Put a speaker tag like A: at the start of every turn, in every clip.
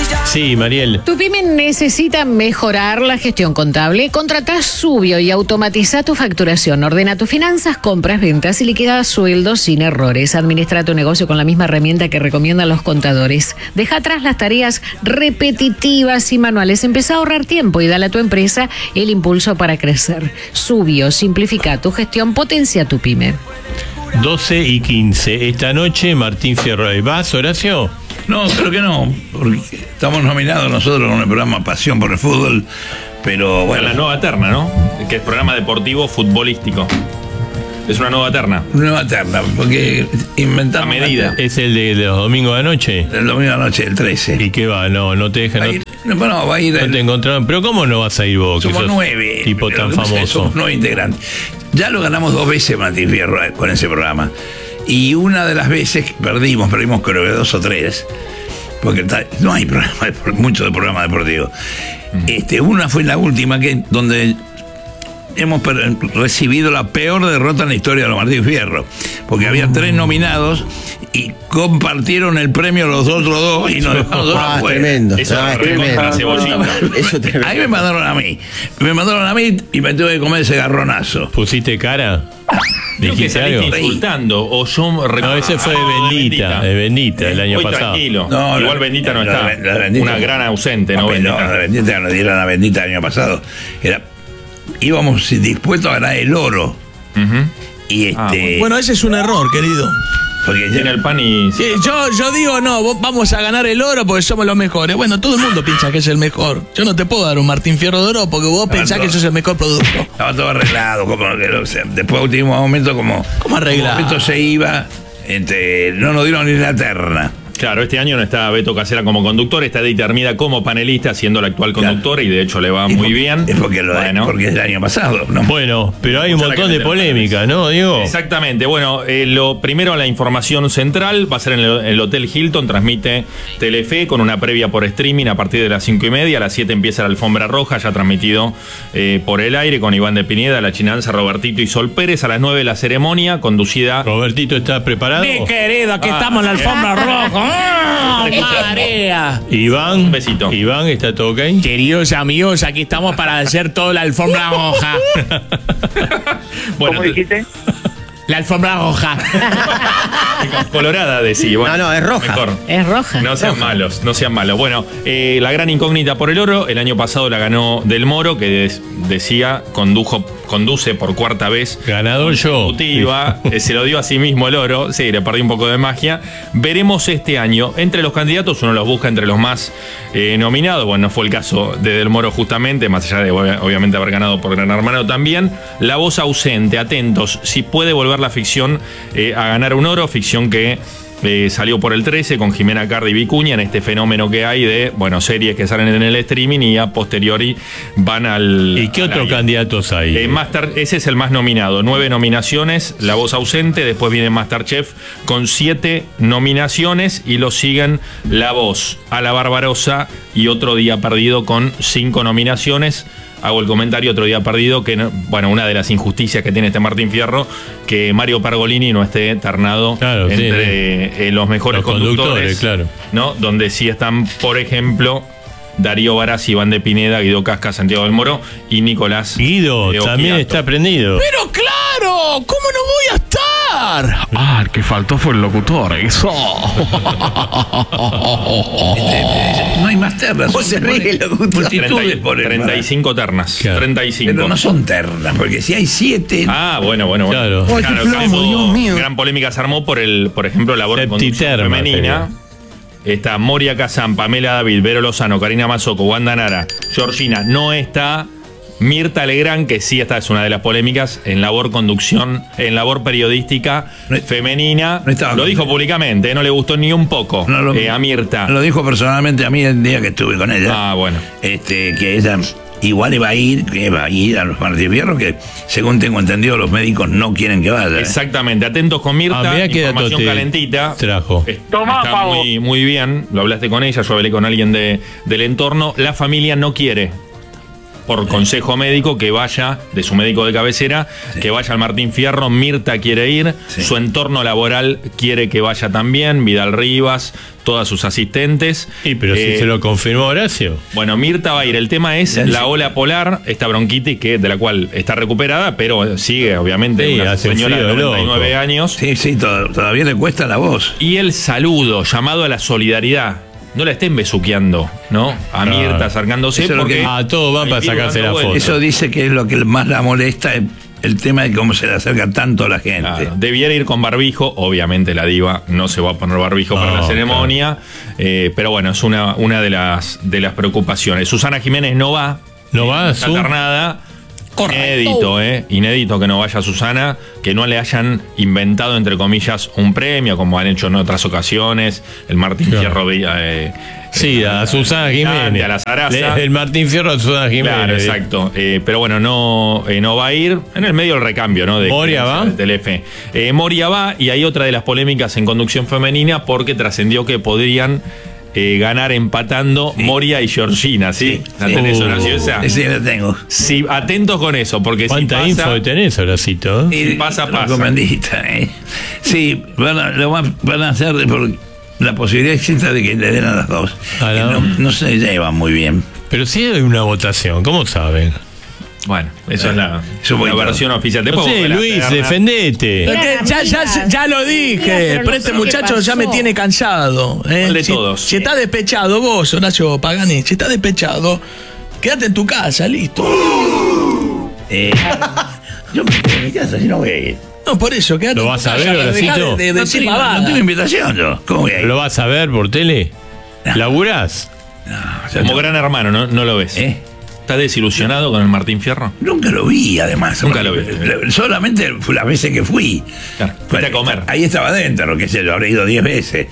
A: Sí, Mariel.
B: Tu pyme necesita mejorar la gestión contable. Contratá Subio y automatiza tu facturación. Ordena tus finanzas, compras, ventas y liquida sueldos sin errores. Administra tu negocio con la misma herramienta que recomiendan los contadores. Deja atrás las tareas repetitivas y manuales. Empezá a ahorrar tiempo y dale a tu empresa el impulso para crecer. Subio, simplifica tu gestión, potencia tu pyme.
A: 12:15. Esta noche, Martín Fierro. ¿Vas, Horacio?
C: No, creo que no, porque estamos nominados nosotros con el programa Pasión por el Fútbol, pero bueno.
D: La nueva terna, ¿no? Que es programa deportivo futbolístico. Es una nueva terna.
C: Nueva terna, porque inventamos.
D: A medida.
A: ¿Es el de los domingos de anoche?
C: El domingo de anoche, el 13.
A: ¿Y qué va? No te dejan.
C: Bueno, va a ir.
A: No te encontraron. ¿Pero cómo no vas a ir vos?
C: Somos 9.
A: Tipo tan famoso.
C: Somos 9 integrantes. Ya lo ganamos 2 veces, Martín Fierro, con ese programa. Y una de las veces perdimos creo que 2 o 3, porque no hay mucho de programa deportivo. Una fue la última, donde hemos recibido la peor derrota en la historia de los Martín Fierro, porque había 3 nominados y compartieron el premio los otros 2 y nos dejamos 2 afuera.
E: Tremendo.
D: Eso es tremendo.
E: Eso tremendo.
C: Ahí me mandaron a mí y me tuve que comer ese garronazo.
A: ¿Pusiste cara?
D: Creo que
A: ¿Dijiste
D: saliste
A: algo?
D: insultando o yo
A: No, ese fue de Bendita el año
D: Muy
A: pasado.
D: tranquilo.
C: No,
D: igual Bendita no está.
C: la Bendita.
D: Una gran ausente, ¿no?
C: No,
D: Bendita.
C: la Bendita nos dieron la Bendita el año pasado. Íbamos dispuestos a ganar el oro.
D: Ujú.
C: Y
F: Bueno, ese es un error, querido.
C: porque
D: Tiene el pan y...
F: Sí, yo digo, no, vamos a ganar el oro porque somos los mejores. Bueno, todo el mundo piensa que es el mejor. Yo no te puedo dar un Martín Fierro de oro porque vos pensás que sos el mejor producto.
C: estaba todo arreglado, después último momento
F: ¿Cómo arreglado?
C: momento se iba, no nos dieron ni la terna.
D: Claro, este año no está Beto Casera como conductor, está Edith Hermida como panelista, siendo el actual conductor, y de hecho le va muy bien.
C: Es porque porque es el año pasado, ¿no?
A: Bueno, pero hay un montón de polémica, ¿no, Diego?
D: Exactamente. Bueno, lo primero, la información central va a ser en el Hotel Hilton, transmite Telefe con una previa por streaming a partir de las 5:30. A las 7 empieza la alfombra roja, ya transmitido por el aire, con Iván de Pineda, La Chinanza, Robertito y Sol Pérez. A las 9 la ceremonia, conducida...
A: ¿Robertito está preparado?
F: Mi querido, aquí estamos en la alfombra roja. ¡Ah, María!
A: Iván,
D: Un besito.
A: Iván, ¿está todo ok?
F: Queridos amigos, aquí estamos para hacer toda la alfombra roja.
D: Bueno,
G: ¿Cómo dijiste?
F: La alfombra roja.
D: colorada decía. Bueno,
E: No, es roja.
D: mejor.
B: Es roja.
D: No sean malos, no sean malos. Bueno, la gran incógnita por el oro, el año pasado la ganó Del Moro, que decía, conduce por 4ª vez.
A: Ganador yo.
D: consecutiva, se lo dio a sí mismo el oro, sí, le perdí un poco de magia. Veremos este año, entre los candidatos, uno los busca entre los más nominados, bueno, no fue el caso de Del Moro justamente, más allá de obviamente haber ganado por Gran Hermano también. La voz ausente, atentos, si puede volver la ficción a ganar un oro, ficción que salió por el 13 con Jimena Cardi y Vicuña en este fenómeno que hay de, bueno, series que salen en el streaming y a posteriori van al...
A: ¿Y qué otros candidatos hay?
D: Ese es el más nominado, 9 nominaciones, La Voz Ausente, después viene Masterchef con 7 nominaciones y lo siguen La Voz, A la Barbarosa y Otro Día Perdido con 5 nominaciones. Hago el comentario, Otro Día Perdido, que bueno, una de las injusticias que tiene este Martín Fierro, que Mario Pergolini no esté ternado entre los mejores conductores,
A: claro.
D: ¿no? Donde sí están, por ejemplo, Darío Varas, Iván de Pineda, Guido Casca, Santiago del Moro y Nicolás
A: Guido también está prendido.
F: Pero claro, ¿cómo no voy a estar?
H: El que faltó fue el locutor, eso.
C: No hay más ternas.
E: ¿Cómo se ríe el locutor?
C: Multitudes por el
D: 35 ternas.
A: Claro.
D: 35.
C: Pero no son ternas, porque si hay 7.
D: Bueno.
A: Claro.
E: Ay, qué plomo, Dios mío.
D: Gran polémica se armó por ejemplo, la labor de conducción
A: Septiterma,
D: femenina. Está Moria Kazan, Pamela David, Vero Lozano, Karina Mazzocco, Wanda Nara, Georgina. No está Mirta Legrand, que sí, esta es una de las polémicas, en labor conducción, en labor periodística femenina. Lo dijo públicamente, no le gustó ni un poco a Mirta.
C: Lo dijo personalmente a mí el día que estuve con ella.
D: Bueno.
C: Que ella igual iba a ir a los Martín Fierro, que según tengo entendido los médicos no quieren que vaya.
D: Exactamente, atentos con Mirta, información calentita.
A: Trajo.
D: Está muy bien, lo hablaste con ella, yo hablé con alguien del entorno. La familia no quiere por consejo médico que vaya, de su médico de cabecera, que vaya al Martín Fierro. Mirta quiere ir, su entorno laboral quiere que vaya también, Vidal Rivas, todas sus asistentes.
A: Sí, pero si se lo confirmó Horacio.
D: Bueno, Mirta va a ir. El tema es la ola polar, esta bronquitis de la cual está recuperada, pero sigue, obviamente,
A: Sí,
D: una
A: hace un
D: señora de
A: frío
D: 99
A: loco.
D: años.
C: Sí, todavía le cuesta la voz.
D: Y el saludo, llamado a la solidaridad. No la estén besuqueando, ¿no? A Mirta acercándose,
C: Eso es lo
D: porque
C: que-
A: Ah, todos van para
D: hay que ir
A: sacarse
D: dando
A: la
D: vueltas.
A: foto.
C: Eso dice que es lo que más la molesta, el tema de cómo se le acerca tanto a la gente.
D: Claro, debiera ir con barbijo, obviamente la diva no se va a poner barbijo para
A: No,
D: la ceremonia, pero bueno, es una de las preocupaciones. Susana Jiménez no va,
A: ¿No va,
D: está
A: Su?
D: internada. Inédito que no vaya Susana, que no le hayan inventado, entre comillas, un premio, como han hecho en otras ocasiones, el Martín
A: Claro.
D: Fierro.
A: Sí, a Susana Jiménez.
D: A la Sarasa.
A: El Martín Fierro a Susana Jiménez.
D: Claro, exacto. Pero bueno, no va a ir en el medio del recambio, ¿no?
A: ¿Moria va?
D: Del Telefe. Moria va, y hay otra de las polémicas en conducción femenina porque trascendió que podrían ganar empatando Moria y Georgina, ¿sí? ¿La tenés, Horacio, esa?
C: Sí, la tengo.
D: Sí, atentos con eso, porque
A: ¿Cuánta
D: si pasa,
A: info tenés, Horacito?
C: Y
D: pasa.
C: recomendita, ¿eh? Sí, van a hacer por la posibilidad existe de que le den a las dos.
A: Ah,
C: Que
A: ¿no?
C: no se llevan muy bien.
A: Pero sí hay una votación, ¿cómo saben?
D: Bueno, eso es la
C: Supongo.
D: versión oficial.
A: No
D: Después
A: sé,
D: vos verás,
A: Luis,
D: Bernard.
A: defendete.
F: Es que ya lo dije,
B: pero
F: pero
B: no
F: este
B: sé
F: muchacho
B: qué
F: ya me
B: pasó.
F: tiene cansado.
D: ¿Cuál de
F: Si-
D: todos?
F: Si está despechado vos, Horacio Pagani, si está despechado, quédate en tu casa, listo.
C: Yo me quedo en mi casa, si no voy a ir.
F: No, por eso, quédate
A: ¿Lo
F: en tu
A: vas a
F: casa,
A: ver,
F: dejá
A: Horacito?
F: de
C: No
F: decir
C: tengo,
F: pavadas.
C: no tengo invitación yo. ¿Cómo voy a ir?
A: ¿Lo vas a ver por tele? ¿Laburás?
C: O sea,
D: Como gran hermano, ¿no lo ves? ¿Estás desilusionado con el Martín Fierro?
C: Nunca lo vi, además.
D: Nunca lo vi.
C: Solamente las veces que fui.
D: Claro, fuiste a comer.
C: Ahí estaba adentro, que sé yo, habré ido 10 veces.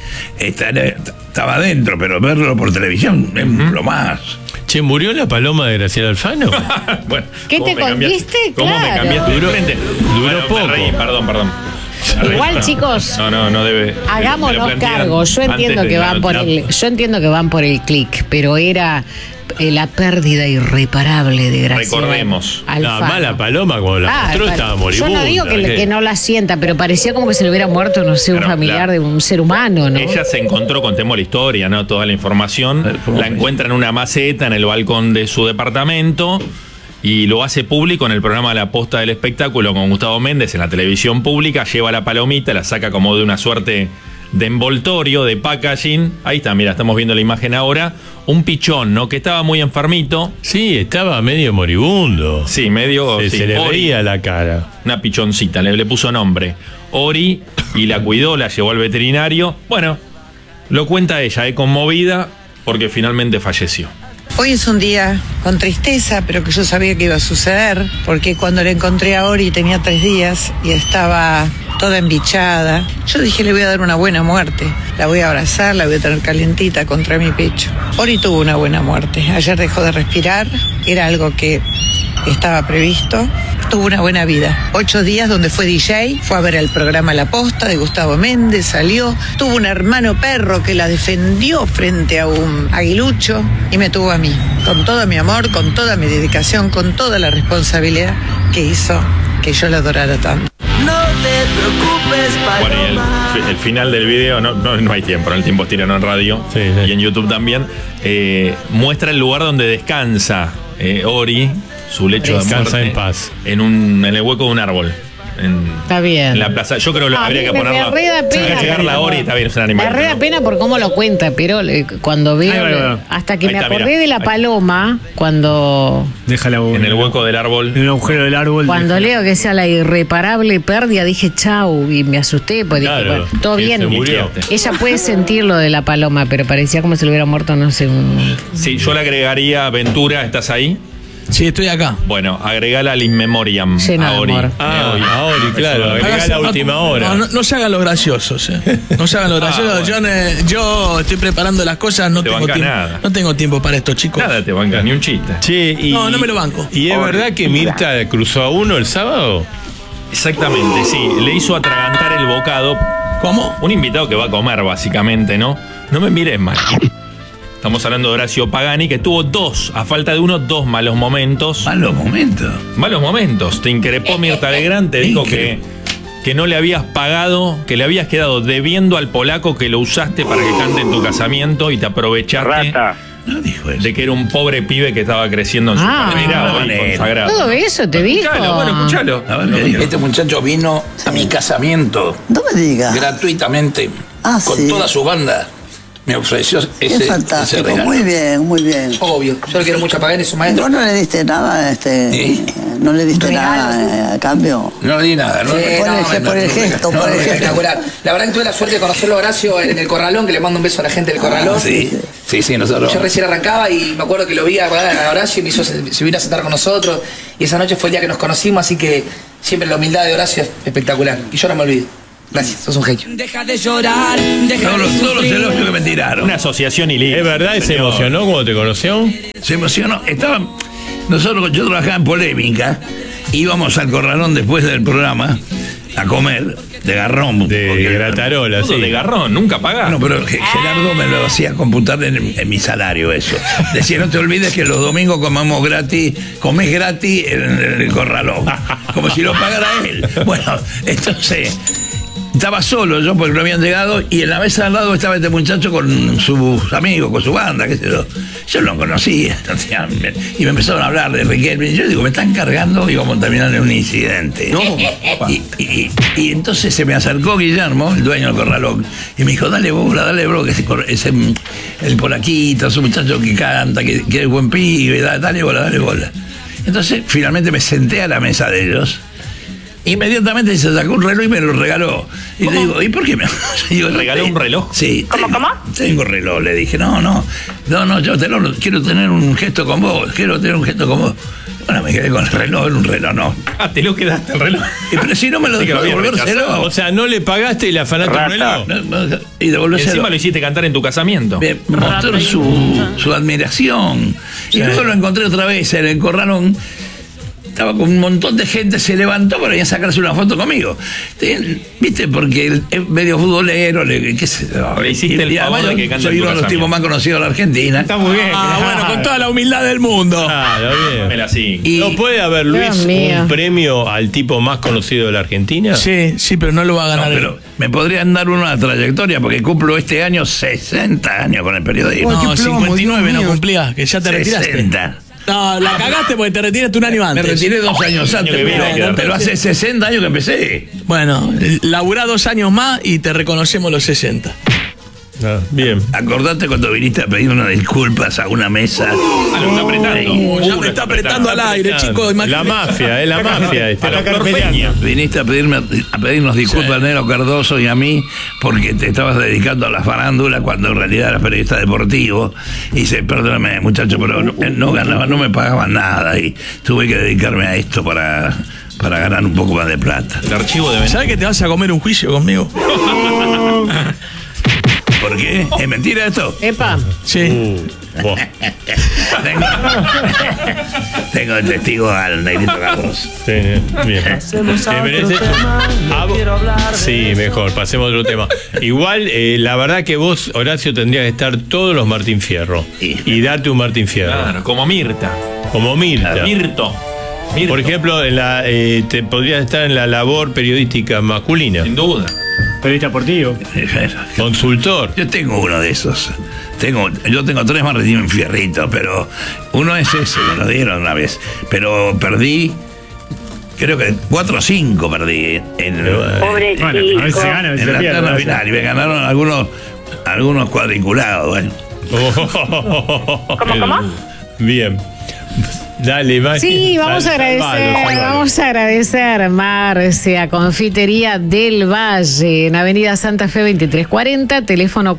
C: Estaba adentro, pero verlo por televisión es lo más.
A: Che, ¿murió la paloma de Graciela Alfano?
D: Bueno,
B: ¿Qué
D: ¿cómo
B: te
D: me cambiaste?
B: conviste?
D: ¿Cómo me
B: Claro.
D: cambiaste de
A: Duró-
D: frente?
A: duró
D: Bueno, me
A: poco.
D: reí, perdón.
B: Igual, chicos,
D: No debe. me lo
B: hagámonos
D: plantean
B: cargo. Yo
D: antes
B: entiendo
D: de
B: que
D: la
B: van por
D: noticia.
B: yo entiendo que van por el clic, pero era la pérdida irreparable de Graciela
D: Recordemos.
A: La
B: Alfano.
A: mala paloma cuando la mostró
B: bueno,
A: estaba
B: yo
A: moribunda.
B: no digo que no la sienta, pero parecía como que se le hubiera muerto, no sé, un
D: Claro,
B: familiar
D: claro.
B: de un ser humano, ¿no?
D: Ella se encontró, contemos la historia, ¿no? Toda la información.
C: ¿Cómo
D: La
C: fue?
D: encuentra en una maceta en el balcón de su departamento y lo hace público en el programa La Posta del Espectáculo con Gustavo Méndez en la televisión pública. Lleva la palomita, la saca como de una suerte de envoltorio, de packaging. Ahí está, mira, estamos viendo la imagen ahora. Un pichón, ¿no? Que estaba muy enfermito.
A: Sí, estaba medio moribundo.
D: Sí, medio. sí,
A: Se le
D: Ori.
A: veía la cara.
D: Una pichoncita, le puso nombre. Ori, y la cuidó, la llevó al veterinario. Bueno, lo cuenta ella, conmovida, porque finalmente falleció.
I: Hoy es un día con tristeza, pero que yo sabía que iba a suceder, porque cuando le encontré a Ori tenía 3 días y estaba toda embichada. Yo dije, le voy a dar una buena muerte. La voy a abrazar, la voy a tener calentita contra mi pecho. Ori tuvo una buena muerte. Ayer dejó de respirar, era algo que estaba previsto. Tuvo una buena vida. 8 días donde fue DJ, fue a ver el programa La Posta de Gustavo Méndez, salió. Tuvo un hermano perro que la defendió frente a un aguilucho y me tuvo a mí. Con todo mi amor, con toda mi dedicación, con toda la responsabilidad que hizo que yo la adorara tanto.
D: Bueno, y el final del video, no hay tiempo, el tiempo es tirano en radio
A: Sí, sí.
D: y en YouTube también, muestra el lugar donde descansa Ori, su lecho de
A: Descansa
D: muerte,
A: en paz.
D: en el hueco de un árbol.
B: Está bien.
D: En la plaza. Yo creo que
B: A
D: habría
B: mí
D: que
B: me
D: ponerla.
B: re da pena.
D: Llegar la hora y está bien, es un animal.
B: Me re da pena por cómo lo cuenta, pero cuando veo.
J: Ahí va.
B: Hasta que
D: Ahí
B: me
D: está,
B: acordé
D: mira.
B: de la
D: Ahí.
B: paloma, cuando
J: Déjala
D: En el hueco del árbol.
J: En el agujero del árbol.
B: cuando leo que sea la irreparable pérdida, dije chau y me asusté, pues dije,
A: Claro,
B: bueno, todo
A: que
B: bien.
A: se murió.
B: Ella puede sentir lo de la paloma, pero parecía como si le hubiera muerto, no sé,
D: Sí, yo le agregaría Ventura, ¿estás ahí?
F: Sí, estoy acá.
D: Bueno, agregala al In Memoriam
B: Llena
D: a
B: de
D: Ori.
B: amor.
A: A Ori, claro. Agregá
F: Hágase-
A: la última hora.
F: No se hagan los graciosos, No se hagan los graciosos.
D: bueno.
F: Yo estoy preparando las cosas, no
D: Te
F: tengo
D: banca
F: tiempo.
D: nada.
F: No tengo tiempo para esto, chicos.
D: Nada te banca, ni un chiste.
A: Che, y,
F: No me lo banco.
A: ¿Y es verdad que Mirta cruzó a uno el sábado?
D: Exactamente, sí. Le hizo atragantar el bocado.
F: ¿Cómo?
D: Un invitado que va a comer, básicamente, ¿no? No me mires mal. Estamos hablando de Horacio Pagani, que tuvo a falta de uno, dos malos momentos.
C: ¿Malos momentos?
D: Malos momentos. Te increpó Mirta Legrand, te dijo que no le habías pagado, que le habías quedado debiendo al polaco que lo usaste para que cante en tu casamiento y te aprovechaste.
G: Rata.
C: No dijo eso.
D: De que era un pobre pibe que estaba creciendo en su carrera hoy consagrado.
B: Todo eso te dijo.
D: Escuchalo.
C: A ver, ¿qué dijo?
J: Este muchacho vino a mi casamiento
E: No me digas.
J: gratuitamente con
E: sí.
J: toda su banda. Me ofreció
E: Es
J: ese
E: fantástico,
J: regalo.
E: muy bien, muy bien.
J: Obvio, yo le quiero mucho a Pagani, su maestro.
E: ¿Vos no le diste nada, no le diste nada a cambio?
J: No le di nada, ¿no?
E: Por el gesto, por el gesto.
J: Espectacular. La verdad que tuve la suerte de conocerlo a Horacio en el Corralón, que le mando un beso a la gente del Corralón.
C: Sí, nosotros.
J: Yo recién arrancaba y me acuerdo que lo vi a Horacio y se vino a sentar con nosotros. Y esa noche fue el día que nos conocimos, así que siempre la humildad de Horacio es espectacular. Y yo no me olvido. Gracias, sos un genio.
K: Deja de llorar,
C: Todos los elogios que me tiraron.
D: Una asociación ilícita.
A: ¿Es verdad? ¿Se emocionó cuando te conoció?
C: Se emocionó. Yo trabajaba en Polémica, íbamos al Corralón después del programa a comer de garrón.
A: De gratarola, sí.
D: De garrón, nunca pagás.
C: No, pero Gerardo me lo hacía computar en mi salario eso. Decía, no te olvides que los domingos comemos gratis, comés gratis en el Corralón. Como si lo pagara él. Bueno, entonces... Estaba solo yo porque no habían llegado y en la mesa al lado estaba este muchacho con sus amigos, con su banda, qué sé yo. Yo no conocía. Y me empezaron a hablar de Riquelme. Y yo digo, me están cargando y vamos a terminar en un incidente.
E: No.
C: Y entonces se me acercó Guillermo, el dueño del Corralón, y me dijo, dale bro, que es el polaquito, es un muchacho que canta, que es buen pibe, dale bola. Entonces finalmente me senté a la mesa de ellos. Inmediatamente se sacó un reloj y me lo regaló. Y le digo, ¿y por qué me
D: regaló un reloj?
C: Sí.
G: ¿Cómo?
C: Tengo reloj, le dije. No, yo quiero tener un gesto con vos. Bueno, me quedé con el reloj, era un reloj, no.
D: Te lo quedaste el reloj.
C: Pero si no me lo dejó devolvérselo.
A: O sea, ¿no le pagaste y le afanaste un reloj?
C: Y devolvérselo.
D: Encima lo hiciste cantar en tu casamiento.
C: Me mostró su admiración. Y luego lo encontré otra vez en el Corralón. Estaba con un montón de gente, se levantó para ir a sacarse una foto conmigo. ¿Viste? Porque es medio futbolero, qué sé yo.
D: Le hiciste el favor de que cante.
C: Soy uno de los tipos más conocidos de la Argentina.
A: Está muy bien.
F: Bueno, con toda la humildad del mundo.
A: Claro, bien.
D: Me la sigo.
A: ¿No puede haber, Luis, un premio al tipo más conocido de la Argentina?
F: Sí, pero no lo va a ganar.
C: Pero me podrían dar una trayectoria porque cumplo este año 60 años con el periodismo.
F: No, 59 no cumplías, que ya te retiraste.
C: 60.
F: No, la cagaste porque te retiraste un año antes.
C: Me retiré 2 años antes, pero hace 60 años que empecé.
F: Bueno, laburá 2 años más y te reconocemos los 60.
A: Bien.
C: Acordate cuando viniste a pedir unas disculpas a una mesa.
D: Lo está apretando.
F: Ya me está apretando al aire, chicos.
A: La mafia, es la mafia.
C: Viniste a pedirnos disculpas al Negro Cardoso y a mí porque te estabas dedicando a la farándula cuando en realidad eras periodista deportivo. Y dice, perdóname, muchacho, pero no ganaba, no me pagaban nada y tuve que dedicarme a esto para ganar un poco más de plata.
D: El archivo de
F: ¿Sabes que te vas a comer un juicio conmigo?
C: ¿Por qué? ¿Es mentira esto?
B: Epa.
F: Sí.
C: Tengo de testigo al Negrito Cardoso.
A: Sí, bien. Sí, mejor, pasemos a otro tema. Igual, la verdad que vos, Horacio, tendrías que estar todos los Martín Fierro y darte un Martín Fierro.
D: Claro, como Mirta.
A: Como Mirta.
D: Mirto.
A: Por ejemplo, te podrías estar en la labor periodística masculina.
D: Sin duda.
L: Periodista deportivo.
A: Consultor.
C: Yo tengo uno de esos. Yo tengo 3 Martín Fierritos, pero uno es ese, me lo dieron una vez. Pero perdí, creo que 4 o 5 perdí.
L: Pobrecito. Bueno, a veces se gana, a veces se pierde.
C: En la final, y me ganaron algunos cuadriculados. Bueno.
G: ¿Cómo?
A: Bien. Dale, Marcia.
B: Sí, vamos a agradecer a Marcia, Confitería del Valle, en Avenida Santa Fe 2340, teléfono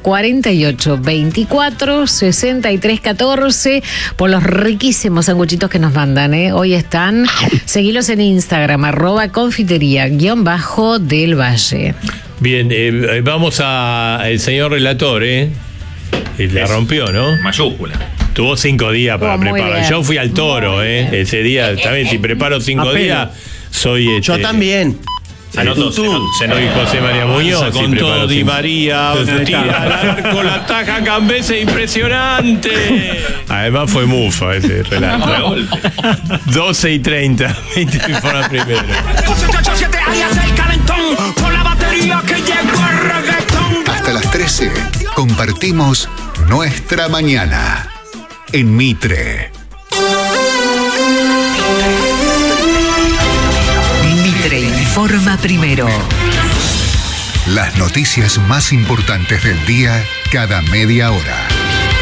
B: 4824-6314, por los riquísimos sanguchitos que nos mandan, ¿eh? Hoy están, seguilos en Instagram, @confitería_del Valle.
A: Bien, vamos el señor relator, la rompió, ¿no?
D: Mayúscula.
A: Tuvo 5 días para preparar. Yo fui al Toro, ese día también. Si preparo 5 días, soy.
E: Yo también.
D: Anotó.
A: Y José María Muñoz. Con todo Di María, tira al arco, la taja Cambese, impresionante. Además fue mufa ese relato. 12:30, 20 informa primero.
K: Hasta las 13 compartimos Nuestra Mañana en Mitre.
M: Mitre informa primero.
K: Las noticias más importantes del día cada media hora.